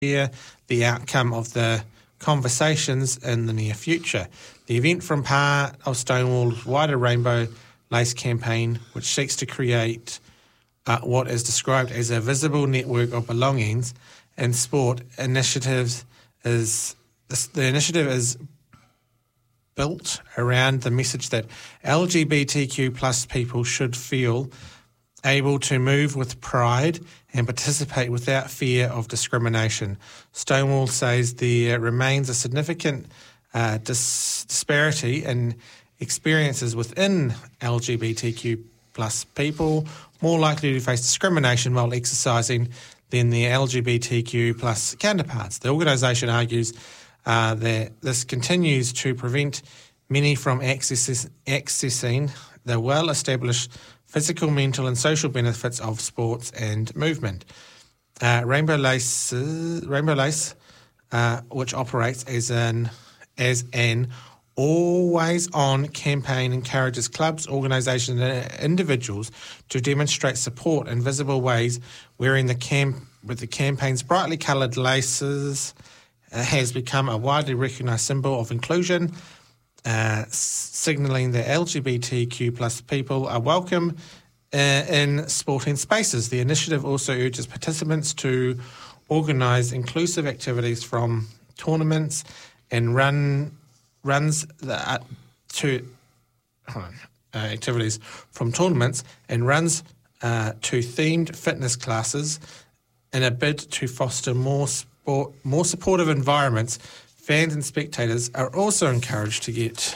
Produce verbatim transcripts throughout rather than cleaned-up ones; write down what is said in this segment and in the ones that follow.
the outcome of the conversations in the near future. The event forms part of Stonewall's wider Rainbow Lace campaign, which seeks to create uh, what is described as a visible network of belongings in sport. Initiatives is the initiative is built around the message that L G B T Q plus people should feel able to move with pride and participate without fear of discrimination. Stonewall says there remains a significant uh, dis- disparity in experiences within L G B T Q plus people, more likely to face discrimination while exercising than their L G B T Q plus counterparts. The organisation argues uh, that this continues to prevent many from access- accessing the well-established physical, mental and social benefits of sports and movement. Uh, Rainbow Lace, uh, Rainbow Lace uh, which operates as an, as an always-on campaign, encourages clubs, organisations and individuals to demonstrate support in visible ways, wearing the camp with the campaign's brightly coloured laces uh, has become a widely recognised symbol of inclusion, Uh, signalling that L G B T Q plus people are welcome uh, in sporting spaces. The initiative also urges participants to organise inclusive activities from tournaments and run runs the, uh, to hold on, uh, activities from tournaments and runs uh, to themed fitness classes in a bid to foster more sport, more supportive environments. Fans and spectators are also encouraged to get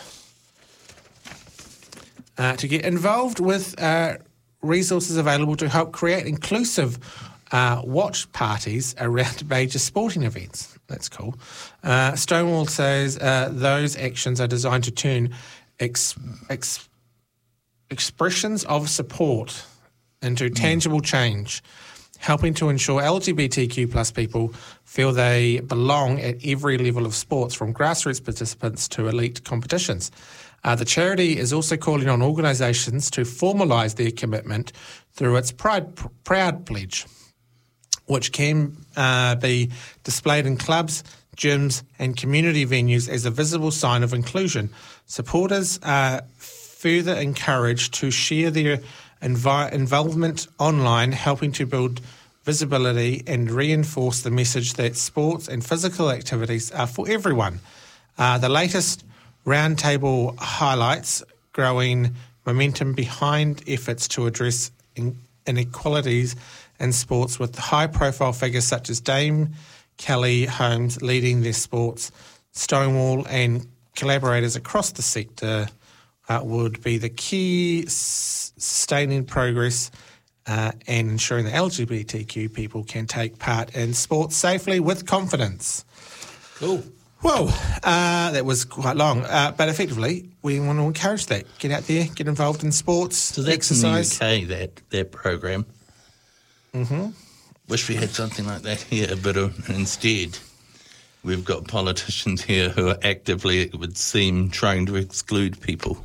uh, to get involved with uh, resources available to help create inclusive uh, watch parties around major sporting events. That's cool. Uh, Stonewall says uh, those actions are designed to turn ex- ex- expressions of support into tangible change, helping to ensure L G B T Q plus people feel they belong at every level of sports, from grassroots participants to elite competitions. Uh, the charity is also calling on organisations to formalise their commitment through its Pride, Proud Pledge, which can uh, be displayed in clubs, gyms and community venues as a visible sign of inclusion. Supporters are further encouraged to share their invi- involvement online, helping to build visibility and reinforce the message that sports and physical activities are for everyone. Uh, the latest roundtable highlights growing momentum behind efforts to address in- inequalities in sports, with high-profile figures such as Dame Kelly Holmes leading their sports. Stonewall and collaborators across the sector uh, would be the key s- sustaining progress Uh, and ensuring that L G B T Q people can take part in sports safely with confidence. Cool. Well, uh, that was quite long, uh, but effectively we want to encourage that. Get out there, get involved in sports, So that's exercise. in the U K, that, that program. Mm-hmm. Wish we had something like that here, but uh, instead we've got politicians here who are actively, it would seem, trying to exclude people.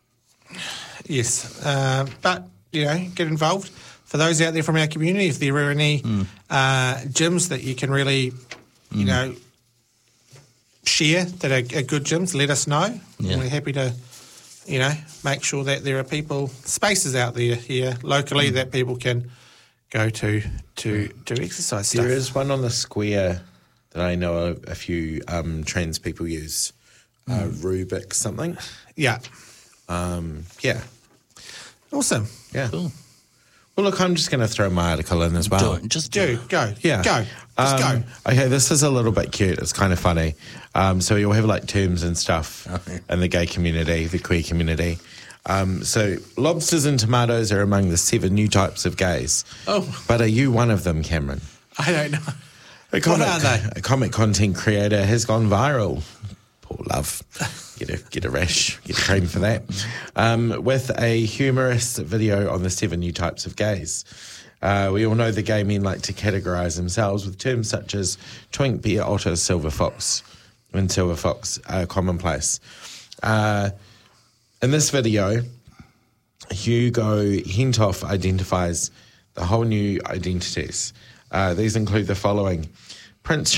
Yes, uh, but, you know, get involved. For those out there from our community, if there are any mm. uh, gyms that you can really, you mm. know, share that are, are good gyms, let us know. Yeah. We're happy to, you know, make sure that there are people, spaces out there here locally mm. that people can go to to to exercise stuff. There is one on the square that I know a, a few um, trans people use, mm. uh, Rubik something. Yeah. Um, yeah. Awesome. Yeah. Cool. Well, look, I'm just going to throw my article in as well. Do it. Just do. do. Go. Yeah. Go. Just um, go. Okay, this is a little bit cute. It's kind of funny. Um, so you'll have like terms and stuff okay. in the gay community, the queer community. Um, so lobsters and tomatoes are among the seven new types of gays. Oh. But are you one of them, Cameron? I don't know. A comic, what are they? A comic content creator has gone viral. Poor love. Get a get a rash, get a cream for that. Um, with a humorous video on the seven new types of gays. Uh, we all know the gay men like to categorise themselves with terms such as twink, bear, otter, silver fox, and silver fox are commonplace. Uh, in this video, Hugo Hentoff identifies the whole new identities. Uh, these include the following: Prince